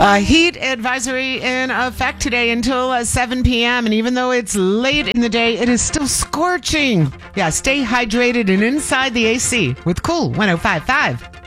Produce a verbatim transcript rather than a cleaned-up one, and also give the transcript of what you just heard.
A heat advisory in effect today until uh, seven p.m. And even though it's late in the day, it is still scorching. Yeah, stay hydrated and inside the A C with Cool one oh five point five.